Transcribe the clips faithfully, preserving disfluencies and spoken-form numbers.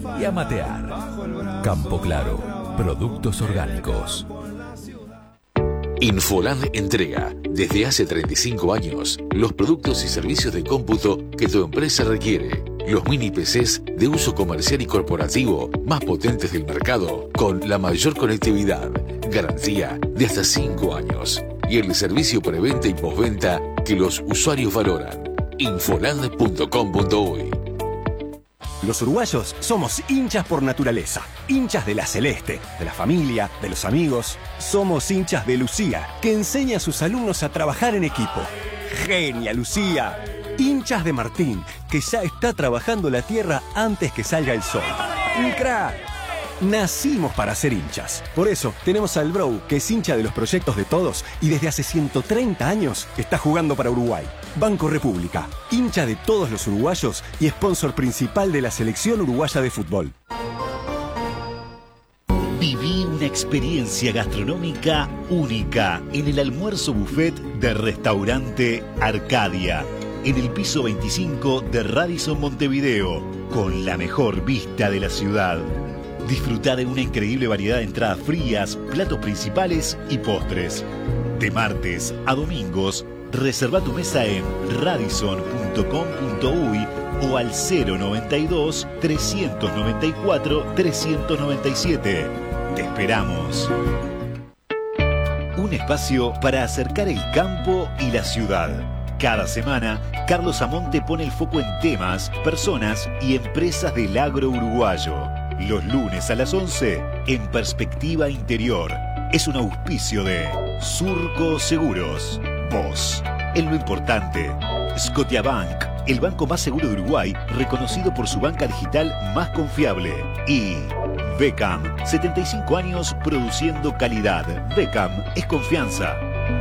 y a matear. Campo Claro, productos orgánicos. Infoland entrega, desde hace treinta y cinco años, los productos y servicios de cómputo que tu empresa requiere. Los mini P Cs de uso comercial y corporativo más potentes del mercado, con la mayor conectividad, garantía de hasta cinco años y el servicio preventa y postventa que los usuarios valoran. Infoland punto com punto uy. Los uruguayos somos hinchas por naturaleza, hinchas de la celeste, de la familia, de los amigos. Somos hinchas de Lucía, que enseña a sus alumnos a trabajar en equipo. ¡Genia, Lucía! Hinchas de Martín, que ya está trabajando la tierra antes que salga el sol. ¡Un crack! Nacimos para ser hinchas. Por eso tenemos al Bro, que es hincha de los proyectos de todos y desde hace ciento treinta años está jugando para Uruguay. Banco República, hincha de todos los uruguayos y sponsor principal de la selección uruguaya de fútbol. Viví una experiencia gastronómica única en el almuerzo buffet de Restaurante Arcadia, en el piso veinticinco de Radisson Montevideo, con la mejor vista de la ciudad. Disfruta de una increíble variedad de entradas frías, platos principales y postres. De martes a domingos, reserva tu mesa en radisson punto com punto uy o al cero noventa y dos, trescientos noventa y cuatro, trescientos noventa y siete. Te esperamos. Un espacio para acercar el campo y la ciudad. Cada semana, Carlos Amonte pone el foco en temas, personas y empresas del agro uruguayo. Los lunes a las once, en Perspectiva Interior. Es un auspicio de Surco Seguros. Vos, en lo importante. Scotiabank, el banco más seguro de Uruguay, reconocido por su banca digital más confiable. Y Beckham, setenta y cinco años produciendo calidad. Beckham es confianza.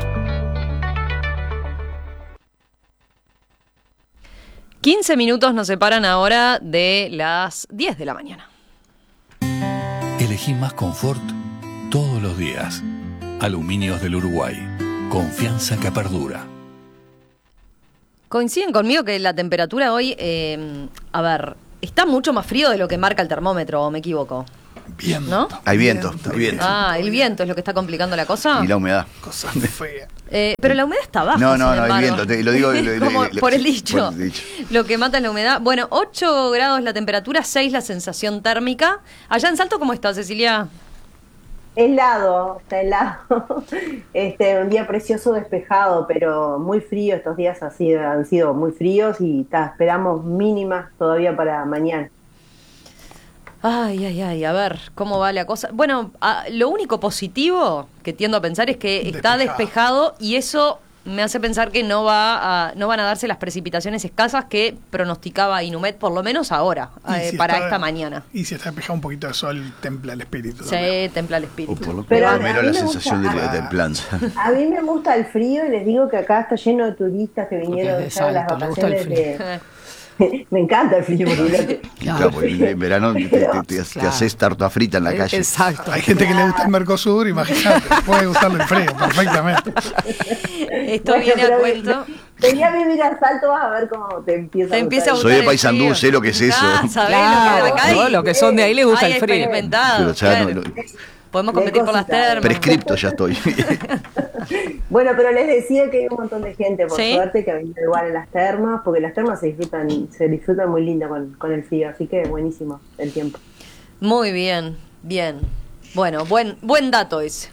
quince minutos nos separan ahora de las diez de la mañana. Elegí más confort todos los días. Aluminios del Uruguay. Confianza que perdura. Coinciden conmigo que la temperatura hoy, eh, a ver, está mucho más frío de lo que marca el termómetro, ¿o me equivoco? Viento. ¿No? Hay viento, hay viento. Ah, el viento es lo que está complicando la cosa. Y la humedad. Cosa fea. Eh, pero la humedad está baja. No, no, sin no, el embargo. viento, te lo digo lo- lo- Como lo- por el dicho. por el dicho. Lo que mata es la humedad. Bueno, ocho grados la temperatura, seis la sensación térmica. Allá en Salto, ¿cómo está, Cecilia? Helado, está helado. Este, un día precioso despejado, pero muy frío. Estos días han sido, han sido muy fríos y ta, esperamos mínimas todavía para mañana. Ay, ay, ay, a ver, ¿cómo va la cosa? Bueno, a, lo único positivo que tiendo a pensar es que está Despejado. despejado y eso me hace pensar que no va a, no van a darse las precipitaciones escasas que pronosticaba Inumet, por lo menos ahora, Y eh, si para está- esta mañana. Y si está despejado un poquito de sol, templa el espíritu. Sí, también. templa el O espíritu. por lo Pero a- menos a mí la me sensación gusta- de, de templanza. A mí me gusta el frío y les digo que acá está lleno de turistas que vinieron Porque es de ya de las Salto, le gusta el vacaciones de... Me encanta el frío, porque Claro, porque en verano te, te, te- te Claro. haces tarta frita en la calle. Exacto. Hay gente que le gusta el Mercosur, imagínate, puede gustarle el frío perfectamente. Esto Bueno, viene a pero cuento. Vení a vivir a Salto, vas a ver cómo te empieza Te a empieza a gustar. Soy de gustar el Paysandú, frío. sé lo que es eso. Ah, ¿sabés Claro, lo que acá hay? todos los que son de ahí les gusta Hay el frío. experimentado, Pero ya claro. no- no- Podemos De competir por las cositas. termas. Prescripto ya estoy. Bueno, pero les decía que hay un montón de gente, por ¿Sí? suerte, que ha venido igual en las termas, porque las termas se disfrutan, se disfrutan muy linda con, con el frío, así que buenísimo el tiempo. Muy bien, bien. Bueno, buen, buen dato ese.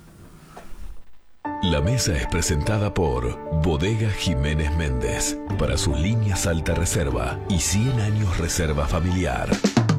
La mesa es presentada por Bodega Jiménez Méndez para sus líneas alta reserva y cien años reserva familiar.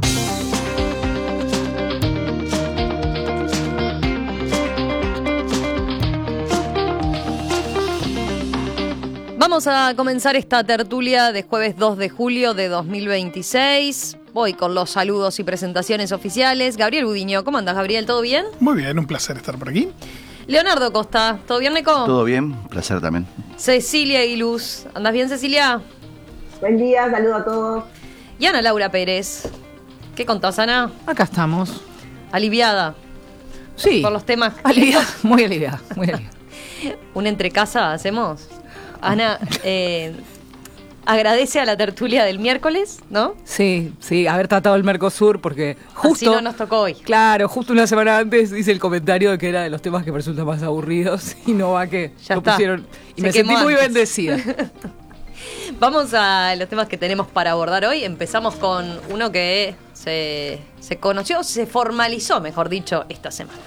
Vamos a comenzar esta tertulia de jueves dos de julio de dos mil veintiséis. Voy con los saludos y presentaciones oficiales. Gabriel Budiño, ¿cómo andas, Gabriel? ¿Todo bien? Muy bien, un placer estar por aquí. Leonardo Costa, ¿todo bien, Neco? Todo bien, placer también. Cecilia Iluz, ¿andas bien, Cecilia? Buen día, saludo a todos. Y Ana Laura Pérez. ¿Qué contás, Ana? Acá estamos. Aliviada Sí. por los temas. Aliviada, muy aliviada, muy aliviada. ¿Un entrecasa hacemos? Ana, eh, agradece a la tertulia del miércoles, ¿no? Sí, sí, haber tratado el Mercosur porque justo... Así no nos tocó hoy. Claro, justo una semana antes hice el comentario de que era de los temas que me resultan más aburridos y no va que Ya lo está. pusieron. Y Se me sentí quemó muy antes. bendecida. Vamos a los temas que tenemos para abordar hoy. Empezamos con uno que se, se conoció, se formalizó, mejor dicho, esta semana.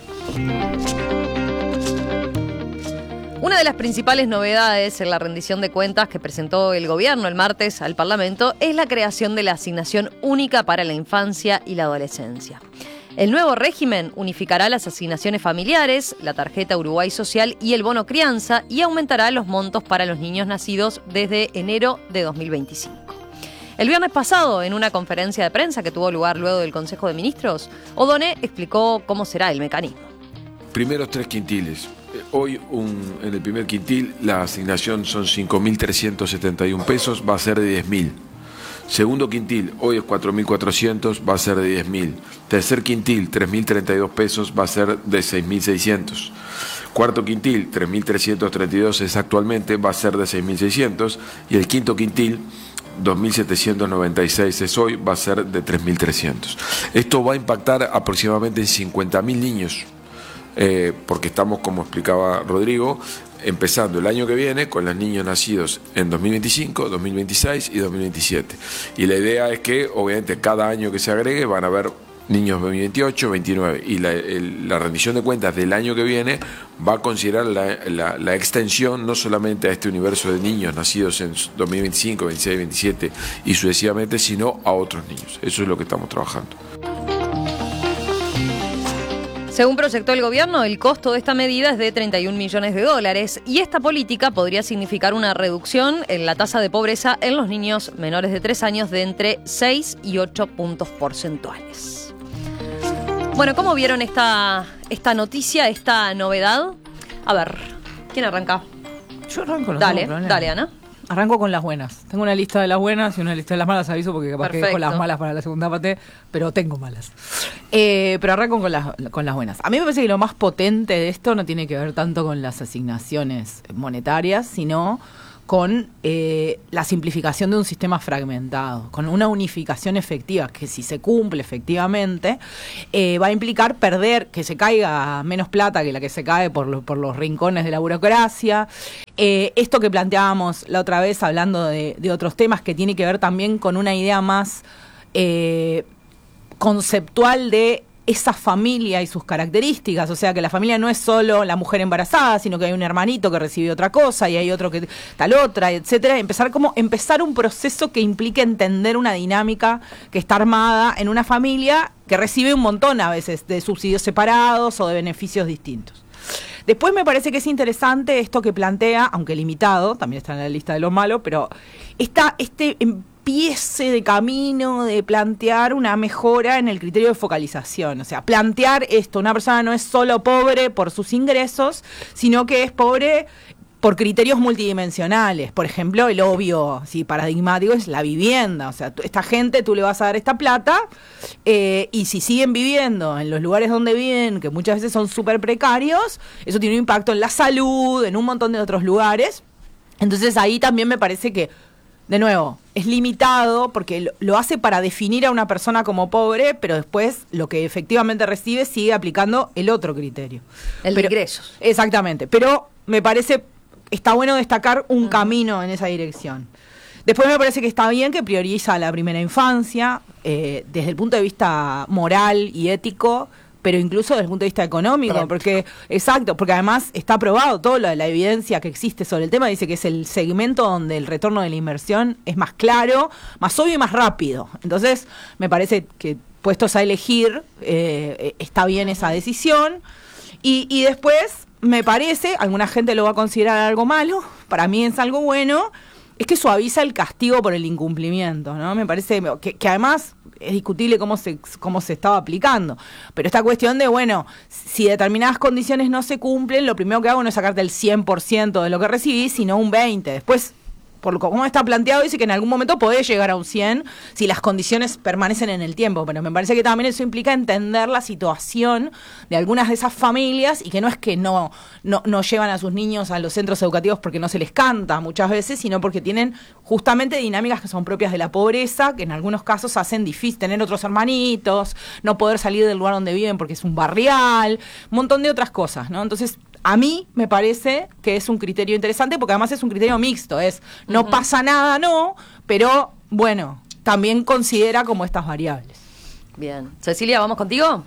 Una de las principales novedades en la rendición de cuentas que presentó el gobierno el martes al Parlamento es la creación de la asignación única para la infancia y la adolescencia. El nuevo régimen unificará las asignaciones familiares, la tarjeta Uruguay Social y el bono crianza y aumentará los montos para los niños nacidos desde enero de dos mil veinticinco. El viernes pasado, en una conferencia de prensa que tuvo lugar luego del Consejo de Ministros, O'Donnell explicó cómo será el mecanismo. Primeros tres quintiles. Hoy un, en el primer quintil la asignación son cinco mil trescientos setenta y uno pesos, va a ser de diez mil. Segundo quintil, hoy es cuatro mil cuatrocientos, va a ser de diez mil. Tercer quintil, tres mil treinta y dos pesos, va a ser de seis mil seiscientos. Cuarto quintil, tres mil trescientos treinta y dos es actualmente, va a ser de seis mil seiscientos. Y el quinto quintil, dos mil setecientos noventa y seis es hoy, va a ser de tres mil trescientos. Esto va a impactar aproximadamente en cincuenta mil niños. Eh, porque estamos, como explicaba Rodrigo, empezando el año que viene con los niños nacidos en dos mil veinticinco, dos mil veintiséis y dos mil veintisiete. Y la idea es que, obviamente, cada año que se agregue van a haber niños dos mil veintiocho, veintinueve. Y la, el, la rendición de cuentas del año que viene va a considerar la, la, la extensión no solamente a este universo de niños nacidos en dos mil veinticinco, veintiséis, veintisiete y sucesivamente, sino a otros niños. Eso es lo que estamos trabajando. Según proyectó el gobierno, el costo de esta medida es de treinta y un millones de dólares y esta política podría significar una reducción en la tasa de pobreza en los niños menores de tres años de entre seis y ocho puntos porcentuales. Bueno, ¿cómo vieron esta, esta noticia, esta novedad? A ver, ¿quién arranca? Yo arranco. No dale, tengo dale, Ana. Arranco con las buenas. Tengo una lista de las buenas y una lista de las malas, aviso, porque capaz Perfecto. que dejo las malas para la segunda parte, pero tengo malas. Eh, pero arranco con las, con las buenas. A mí me parece que lo más potente de esto no tiene que ver tanto con las asignaciones monetarias, sino con eh, la simplificación de un sistema fragmentado, con una unificación efectiva, que si se cumple efectivamente, eh, va a implicar perder, que se caiga menos plata que la que se cae por, lo, por los rincones de la burocracia. Eh, esto que planteábamos la otra vez hablando de, de otros temas, que tiene que ver también con una idea más eh, conceptual de esa familia y sus características, o sea que la familia no es solo la mujer embarazada, sino que hay un hermanito que recibe otra cosa y hay otro que tal otra, etcétera. Empezar como empezar un proceso que implique entender una dinámica que está armada en una familia que recibe un montón a veces de subsidios separados o de beneficios distintos. Después me parece que es interesante esto que plantea, aunque limitado, también está en la lista de lo malo, pero está este empiece de camino de plantear una mejora en el criterio de focalización. O sea, plantear esto, una persona no es solo pobre por sus ingresos, sino que es pobre por criterios multidimensionales. Por ejemplo, el obvio, sí, paradigmático es la vivienda. O sea, esta gente tú le vas a dar esta plata eh, y si siguen viviendo en los lugares donde viven, que muchas veces son súper precarios, eso tiene un impacto en la salud, en un montón de otros lugares. Entonces ahí también me parece que, de nuevo, es limitado porque lo, lo hace para definir a una persona como pobre, pero después lo que efectivamente recibe sigue aplicando el otro criterio. El de ingresos. Exactamente, pero me parece, está bueno destacar un uh-huh. camino en esa dirección. Después me parece que está bien que prioriza la primera infancia, eh, desde el punto de vista moral y ético, pero incluso desde el punto de vista económico, Práctico. porque exacto, porque además está probado toda la, la evidencia que existe sobre el tema, dice que es el segmento donde el retorno de la inversión es más claro, más obvio y más rápido. Entonces, me parece que puestos a elegir, eh, está bien esa decisión. Y, y después, me parece, alguna gente lo va a considerar algo malo, para mí es algo bueno, es que suaviza el castigo por el incumplimiento, ¿no? Me parece que, que además es discutible cómo se cómo se estaba aplicando, pero esta cuestión de, bueno, si determinadas condiciones no se cumplen, lo primero que hago no es sacarte el cien por ciento de lo que recibís, sino un veinte por ciento. Después por cómo está planteado, dice que en algún momento podés llegar a un cien si las condiciones permanecen en el tiempo, pero me parece que también eso implica entender la situación de algunas de esas familias y que no es que no, no, no llevan a sus niños a los centros educativos porque no se les canta muchas veces, sino porque tienen justamente dinámicas que son propias de la pobreza, que en algunos casos hacen difícil tener otros hermanitos, no poder salir del lugar donde viven porque es un barrial, un montón de otras cosas, ¿no? Entonces, a mí me parece que es un criterio interesante porque además es un criterio mixto, es no uh-huh. pasa nada, no, pero bueno, también considera como estas variables. Bien. Cecilia, ¿vamos contigo?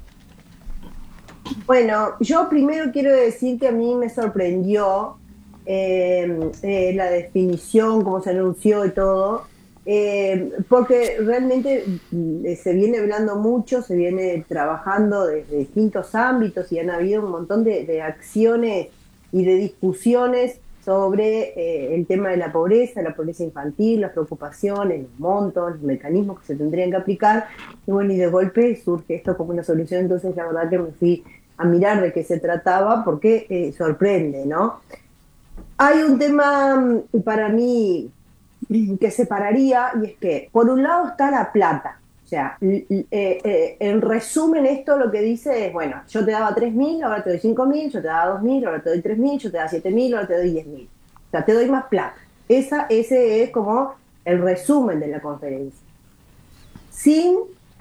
Bueno, yo primero quiero decir que a mí me sorprendió eh, eh, la definición, cómo se anunció y todo, eh, porque realmente eh, se viene hablando mucho, se viene trabajando desde distintos ámbitos y han habido un montón de, de acciones y de discusiones sobre eh, el tema de la pobreza, la pobreza infantil, las preocupaciones, los montos, los mecanismos que se tendrían que aplicar, y bueno, y de golpe surge esto como una solución. Entonces la verdad que me fui a mirar de qué se trataba, porque eh, sorprende, ¿no? Hay un tema para mí que separaría, y es que por un lado está la plata, o sea, eh, eh, en resumen esto lo que dice es, bueno, yo te daba tres mil, ahora te doy cinco mil, yo te daba dos mil, ahora te doy tres mil, yo te daba siete mil, ahora te doy diez mil, o sea, te doy más plata. Esa, ese es como el resumen de la conferencia, sin,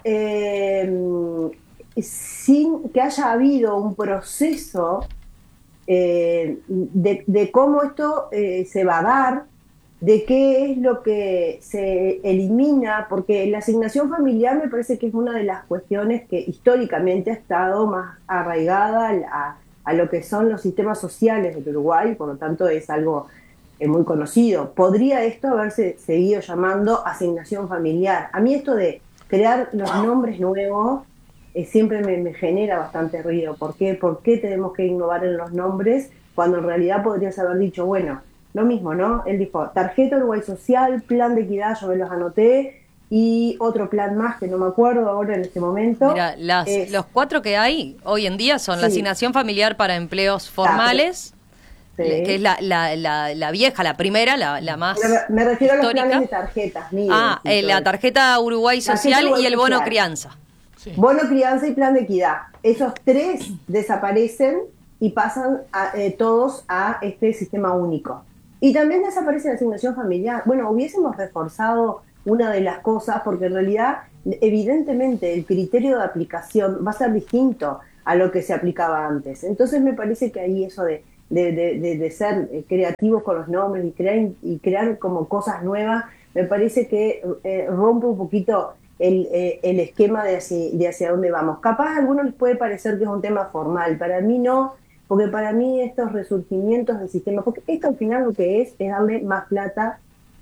eh, sin que haya habido un proceso eh, de, de cómo esto eh, se va a dar, de qué es lo que se elimina, porque la asignación familiar me parece que es una de las cuestiones que históricamente ha estado más arraigada a, a lo que son los sistemas sociales del Uruguay, por lo tanto es algo eh, muy conocido. ¿Podría esto haberse seguido llamando asignación familiar? A mí esto de crear los nombres nuevos eh, siempre me, me genera bastante ruido. ¿Por qué? ¿Por qué tenemos que innovar en los nombres cuando en realidad podrías haber dicho, bueno, lo mismo, ¿no? Él dijo, tarjeta Uruguay Social, plan de equidad, yo me los anoté, y otro plan más que no me acuerdo ahora en este momento. Mira, las, es, los cuatro que hay hoy en día son sí. la asignación familiar para empleos formales, sí. que es la, la, la, la vieja, la primera, la, la más Me, me refiero histórica. A los planes de tarjetas. Miren, ah, eh, la tarjeta Uruguay Social tarjeta Uruguay y el bono social. Crianza. Sí. Bono crianza y plan de equidad. Esos tres desaparecen y pasan a, eh, todos a este sistema único. Y también desaparece la asignación familiar. Bueno, hubiésemos reforzado una de las cosas, porque en realidad, evidentemente, el criterio de aplicación va a ser distinto a lo que se aplicaba antes. Entonces me parece que ahí eso de, de, de, de, de ser creativos con los nombres y crear, y crear como cosas nuevas, me parece que eh, rompe un poquito el, eh, el esquema de hacia, de hacia dónde vamos. Capaz a algunos les puede parecer que es un tema formal, para mí no. Porque para mí estos resurgimientos del sistema, porque esto al final lo que es es darle más plata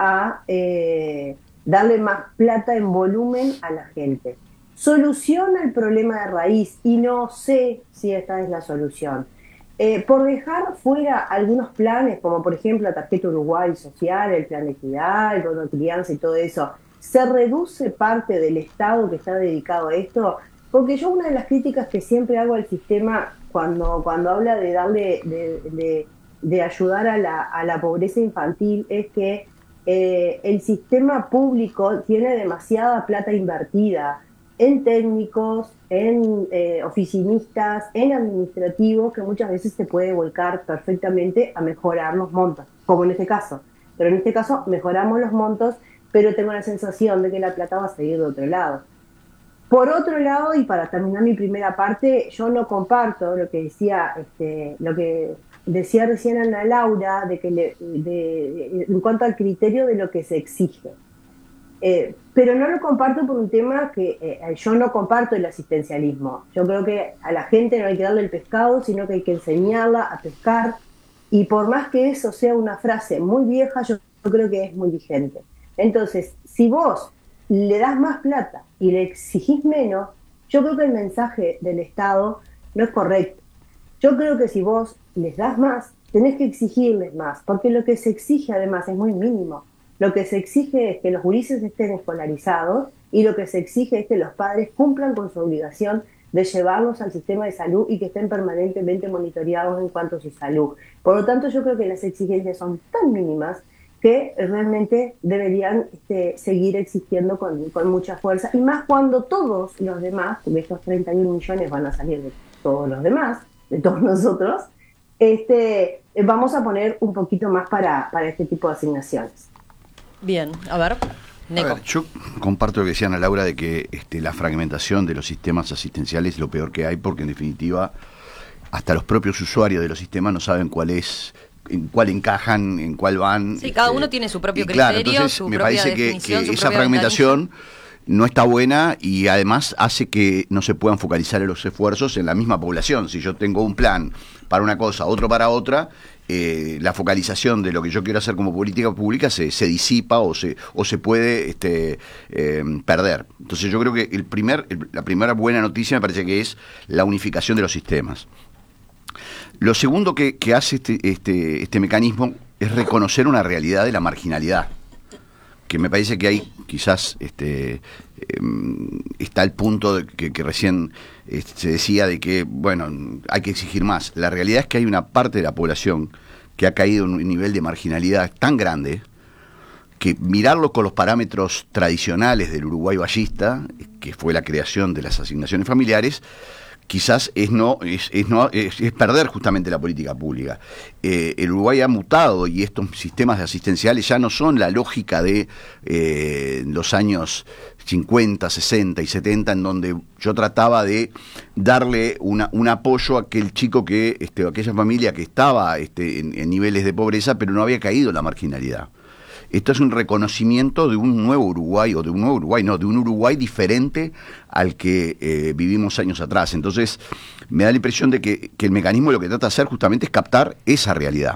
a eh, darle más plata en volumen a la gente. Soluciona el problema de raíz, y no sé si esta es la solución. Eh, por dejar fuera algunos planes, como por ejemplo la tarjeta Uruguay Social, el plan de equidad, el bono de crianza y todo eso, ¿se reduce parte del Estado que está dedicado a esto? Porque yo una de las críticas que siempre hago al sistema cuando, cuando habla de darle, de, de, de ayudar a la, a la pobreza infantil, es que eh, el sistema público tiene demasiada plata invertida en técnicos, en eh, oficinistas, en administrativos, que muchas veces se puede volcar perfectamente a mejorar los montos, como en este caso. Pero en este caso mejoramos los montos, pero tengo la sensación de que la plata va a seguir de otro lado. Por otro lado, y para terminar mi primera parte, yo no comparto lo que decía, este, lo que decía recién Ana Laura, de que le, de, de, en cuanto al criterio de lo que se exige. Eh, pero no lo comparto por un tema que eh, yo no comparto el asistencialismo. Yo creo que a la gente no hay que darle el pescado, sino que hay que enseñarla a pescar. Y por más que eso sea una frase muy vieja, yo, yo creo que es muy vigente. Entonces, si vos le das más plata y le exigís menos, yo creo que el mensaje del Estado no es correcto. Yo creo que si vos les das más, tenés que exigirles más, porque lo que se exige además es muy mínimo. Lo que se exige es que los gurises estén escolarizados, y lo que se exige es que los padres cumplan con su obligación de llevarlos al sistema de salud y que estén permanentemente monitoreados en cuanto a su salud. Por lo tanto, yo creo que las exigencias son tan mínimas que realmente deberían este, seguir existiendo con, con mucha fuerza, y más cuando todos los demás, porque estos treinta y un millones van a salir de todos los demás, de todos nosotros, este, vamos a poner un poquito más para, para este tipo de asignaciones. Bien, a ver, Neco. A ver, yo comparto lo que decía Ana Laura de que este, la fragmentación de los sistemas asistenciales es lo peor que hay, porque en definitiva hasta los propios usuarios de los sistemas no saben cuál es, en cuál encajan, en cuál van. Sí, este, cada uno tiene su propio y claro, criterio, entonces su me propia parece que, definición, que su esa propia fragmentación no está buena, y además hace que no se puedan focalizar los esfuerzos en la misma población. Si yo tengo un plan para una cosa, otro para otra, eh, la focalización de lo que yo quiero hacer como política pública se, se disipa o se o se puede este, eh, perder. Entonces yo creo que el primer el, la primera buena noticia me parece que es la unificación de los sistemas. Lo segundo que, que hace este, este, este mecanismo es reconocer una realidad de la marginalidad, que me parece que hay quizás este, eh, está el punto de que, que recién eh, se decía de que, bueno, hay que exigir más. La realidad es que hay una parte de la población que ha caído en un nivel de marginalidad tan grande que mirarlo con los parámetros tradicionales del Uruguay vallista, que fue la creación de las asignaciones familiares, quizás es no es, es no es, es perder justamente la política pública. Eh, el Uruguay ha mutado, y estos sistemas asistenciales ya no son la lógica de eh, los años cincuenta, sesenta y setenta, en donde yo trataba de darle una, un apoyo a aquel chico que, este, aquella familia que estaba este, en, en niveles de pobreza, pero no había caído en la marginalidad. Esto es un reconocimiento de un nuevo Uruguay, o de un nuevo Uruguay, no, de un Uruguay diferente al que eh, vivimos años atrás. Entonces, me da la impresión de que, que el mecanismo lo que trata de hacer justamente es captar esa realidad.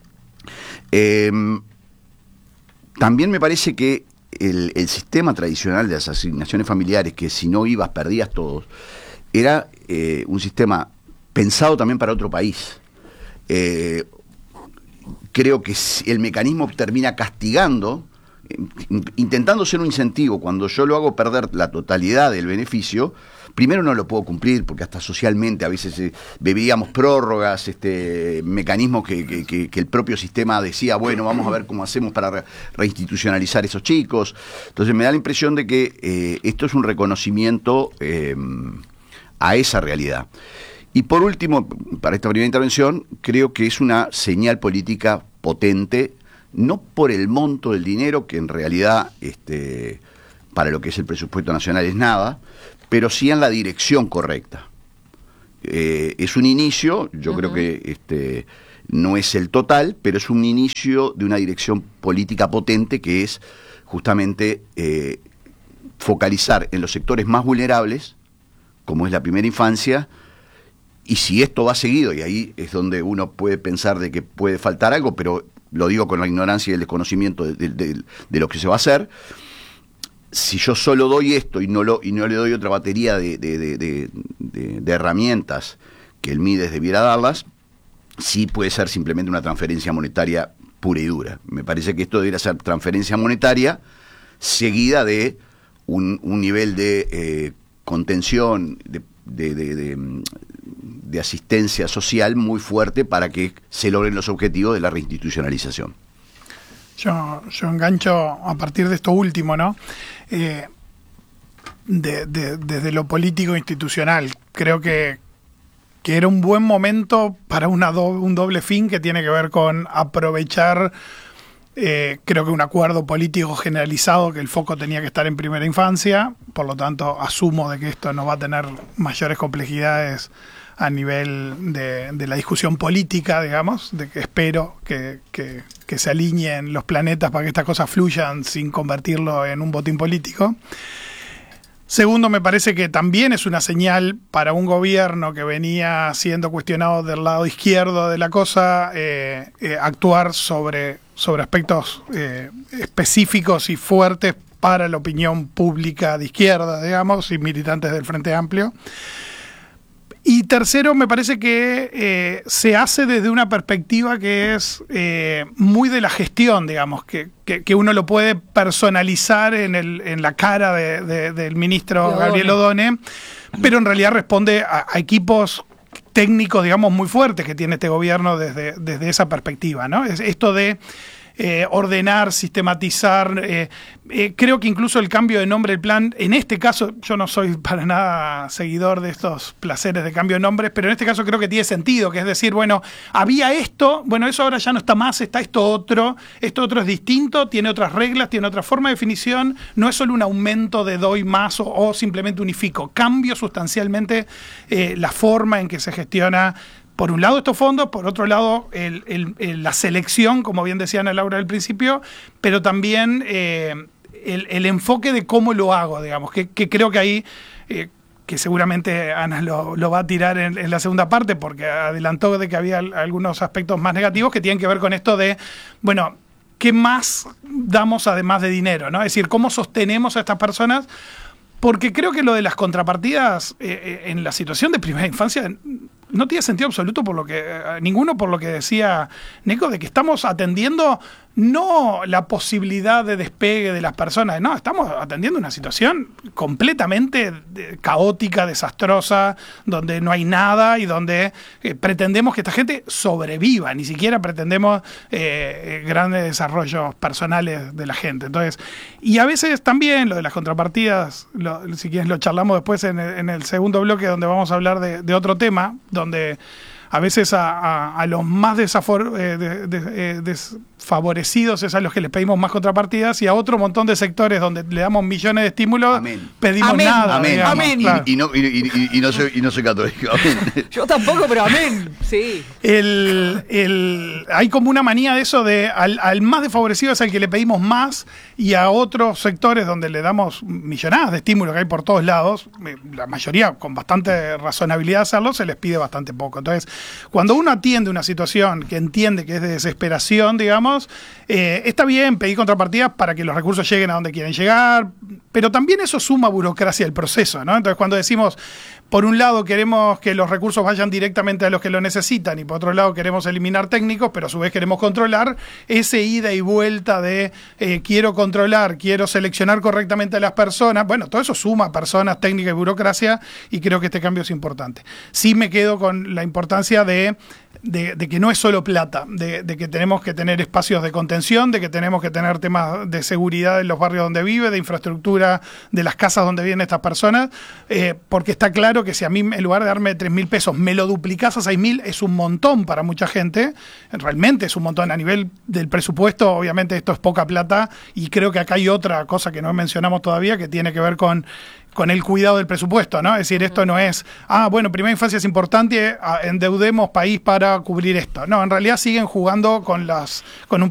Eh, también me parece que el, el sistema tradicional de las asignaciones familiares, que si no ibas perdías todos, era eh, un sistema pensado también para otro país. Eh, Creo que el mecanismo termina castigando, intentando ser un incentivo. Cuando yo lo hago perder la totalidad del beneficio, primero no lo puedo cumplir, porque hasta socialmente a veces eh, bebíamos prórrogas, este, mecanismos que, que, que, que el propio sistema decía, bueno, vamos a ver cómo hacemos para re reinstitucionalizar esos chicos. Entonces me da la impresión de que eh, esto es un reconocimiento eh, a esa realidad. Y por último, para esta primera intervención, creo que es una señal política potente, no por el monto del dinero, que en realidad este, para lo que es el presupuesto nacional es nada, pero sí en la dirección correcta. Eh, es un inicio, yo uh-huh. creo que este, no es el total, pero es un inicio de una dirección política potente, que es justamente eh, focalizar en los sectores más vulnerables, como es la primera infancia. Y si esto va seguido, y ahí es donde uno puede pensar de que puede faltar algo, pero lo digo con la ignorancia y el desconocimiento de, de, de, de lo que se va a hacer, si yo solo doy esto y no, lo, y no le doy otra batería de, de, de, de, de, de herramientas que el Mides debiera darlas, sí puede ser simplemente una transferencia monetaria pura y dura. Me parece que esto debería ser transferencia monetaria seguida de un, un nivel de eh, contención, de De, de, de, de asistencia social muy fuerte para que se logren los objetivos de la reinstitucionalización. Yo, yo engancho a partir de esto último, ¿no? Eh, de, de, desde lo político institucional, creo que, que era un buen momento para una do, un doble fin que tiene que ver con aprovechar, eh, creo que un acuerdo político generalizado, que el foco tenía que estar en primera infancia, por lo tanto asumo de que esto no va a tener mayores complejidades a nivel de, de la discusión política, digamos, de que espero que, que, que se alineen los planetas para que estas cosas fluyan sin convertirlo en un botín político. Segundo, me parece que también es una señal para un gobierno que venía siendo cuestionado del lado izquierdo de la cosa, eh, eh, actuar sobre, sobre aspectos eh, específicos y fuertes para la opinión pública de izquierda, digamos, y militantes del Frente Amplio. Y tercero, me parece que eh, se hace desde una perspectiva que es eh, muy de la gestión, digamos, que, que, que uno lo puede personalizar en, el, en la cara de, de, del ministro Odone. Gabriel Odone, pero en realidad responde a, a equipos técnicos, digamos, muy fuertes que tiene este gobierno desde, desde esa perspectiva, ¿no? Es esto de eh, ordenar, sistematizar. Eh, eh, creo que incluso el cambio de nombre del plan, en este caso, yo no soy para nada seguidor de estos placeres de cambio de nombres, pero en este caso creo que tiene sentido, que es decir, bueno, había esto, bueno, eso ahora ya no está más, está esto otro, esto otro es distinto, tiene otras reglas, tiene otra forma de definición, no es solo un aumento de doy más o, o simplemente unifico, cambio sustancialmente eh, la forma en que se gestiona, por un lado estos fondos, por otro lado el, el, el, la selección, como bien decía Ana Laura al principio, pero también eh, el, el enfoque de cómo lo hago, digamos, que, que creo que ahí... Eh, que seguramente Ana lo, lo va a tirar en, en la segunda parte, porque adelantó de que había algunos aspectos más negativos que tienen que ver con esto de, bueno, ¿qué más damos además de dinero? ¿No? Es decir, ¿cómo sostenemos a estas personas? Porque creo que lo de las contrapartidas eh, en la situación de primera infancia no tiene sentido absoluto, por lo que eh, ninguno por lo que decía Nico, de que estamos atendiendo no la posibilidad de despegue de las personas, no, estamos atendiendo una situación completamente de, caótica, desastrosa, donde no hay nada y donde eh, pretendemos que esta gente sobreviva, ni siquiera pretendemos eh, grandes desarrollos personales de la gente. Entonces, y a veces también lo de las contrapartidas, lo, si quieres lo charlamos después en el, en el segundo bloque, donde vamos a hablar de, de otro tema, donde a veces a, a, a los más desafor, eh, de, de, eh, desfavorecidos es a los que les pedimos más contrapartidas, y a otro montón de sectores donde le damos millones de estímulos, Amén. pedimos Amén. nada. Amén. Digamos, Amén. claro. Y, y, no, y, y, y, no soy, y no soy católico. Amén. Yo tampoco, pero amén. Sí. El, el, hay como una manía de eso de al, al más desfavorecido es al que le pedimos más, y a otros sectores donde le damos millonadas de estímulos que hay por todos lados, la mayoría con bastante razonabilidad de hacerlo, se les pide bastante poco. Entonces, cuando uno atiende una situación que entiende que es de desesperación, digamos, eh, está bien pedir contrapartidas para que los recursos lleguen a donde quieren llegar, pero también eso suma burocracia al proceso, ¿no? Entonces, cuando decimos, por un lado queremos que los recursos vayan directamente a los que lo necesitan, y por otro lado queremos eliminar técnicos, pero a su vez queremos controlar, ese ida y vuelta de eh, quiero controlar, quiero seleccionar correctamente a las personas, bueno, todo eso suma personas, técnica y burocracia, y creo que este cambio es importante. Sí me quedo con la importancia de De, de que no es solo plata, de, de que tenemos que tener espacios de contención, de que tenemos que tener temas de seguridad en los barrios donde vive, de infraestructura de las casas donde viven estas personas, eh, porque está claro que si a mí en lugar de darme tres mil pesos me lo duplicás a seis mil, es un montón para mucha gente, realmente es un montón a nivel del presupuesto, obviamente esto es poca plata, y creo que acá hay otra cosa que no mencionamos todavía que tiene que ver con con el cuidado del presupuesto, ¿no? Es decir, esto no es, ah, bueno, primera infancia es importante, endeudemos país para cubrir esto. No, en realidad siguen jugando con las con un